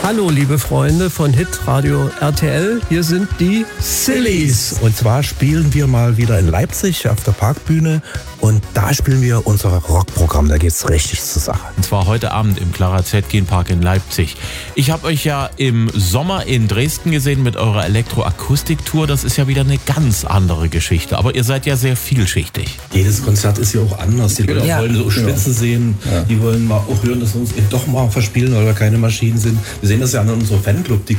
Hallo, liebe Freunde von Hitradio RTL, hier sind die Sillies. Und zwar spielen wir mal wieder in Leipzig auf der Parkbühne und da spielen wir unser Rockprogramm, da geht's richtig zur Sache. Und zwar heute Abend im Clara Zetkin Park in Leipzig. Ich habe euch ja im Sommer in Dresden gesehen mit eurer Elektroakustiktour. Das ist ja wieder eine ganz andere Geschichte, aber ihr seid ja sehr vielschichtig. Jedes Konzert ist ja auch anders. Die Leute wollen so Spitzen sehen, die wollen mal auch hören, dass wir uns eben doch mal verspielen, weil wir keine Maschinen sind. Wir sehen das ja an unserem Fanclub, die